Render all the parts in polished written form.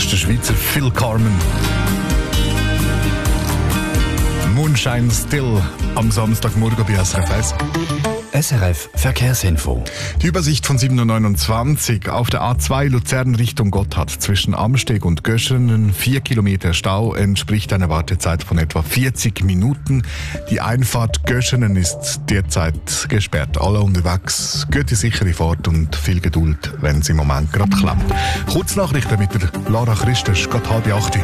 ist der Schweizer Phil Carmen. Moonshine Still am Samstagmorgen bei SRF 1. SRF Verkehrsinfo. Die Übersicht von 7.29 Uhr auf der A2 Luzern Richtung Gotthard zwischen Amsteg und Göschenen. 4 Kilometer Stau entspricht einer Wartezeit von etwa 40 Minuten. Die Einfahrt Göschenen ist derzeit gesperrt. Alle unterwegs, gute sichere Fahrt und viel Geduld, wenn es im Moment gerade klappt. Kurznachrichten mit der Lara Christus, gerade 7:30.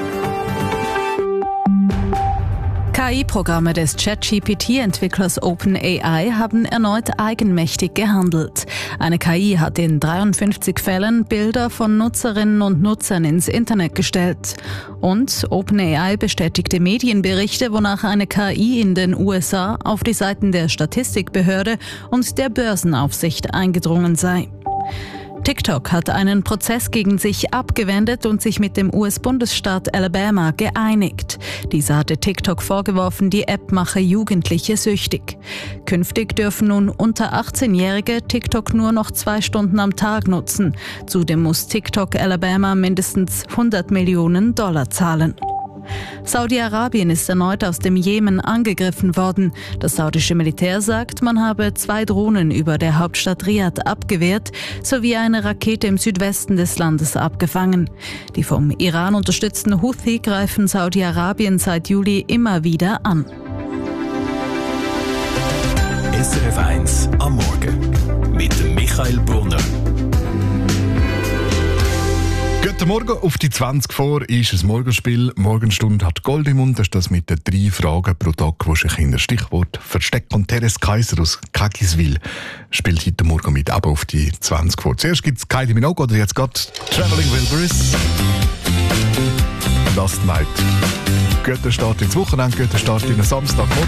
KI-Programme des ChatGPT-Entwicklers OpenAI haben erneut eigenmächtig gehandelt. Eine KI hat in 53 Fällen Bilder von Nutzerinnen und Nutzern ins Internet gestellt. Und OpenAI bestätigte Medienberichte, wonach eine KI in den USA auf die Seiten der Statistikbehörde und der Börsenaufsicht eingedrungen sei. TikTok hat einen Prozess gegen sich abgewendet und sich mit dem US-Bundesstaat Alabama geeinigt. Dieser hatte TikTok vorgeworfen, die App mache Jugendliche süchtig. Künftig dürfen nun unter 18-Jährige TikTok nur noch 2 Stunden am Tag nutzen. Zudem muss TikTok Alabama mindestens $100 Millionen zahlen. Saudi-Arabien ist erneut aus dem Jemen angegriffen worden. Das saudische Militär sagt, man habe 2 Drohnen über der Hauptstadt Riad abgewehrt, sowie eine Rakete im Südwesten des Landes abgefangen. Die vom Iran unterstützten Houthi greifen Saudi-Arabien seit Juli immer wieder an. SRF 1 am Morgen mit Michael Brunner. Guten Morgen, auf die 20 vor ist ein Morgenspiel. Morgenstunde hat Gold im Mund. Das ist das mit den 3 Fragen pro Tag, wo sich Kinder Stichwort Versteck und Teres Kaiser aus Kakiswil spielt heute Morgen mit, aber auf die 20 vor. Zuerst gibt es Kylie Minogue oder jetzt gerade Traveling Wilburys. Last Night. Guter Start ins Wochenende, guter Start in den Samstagmorgen.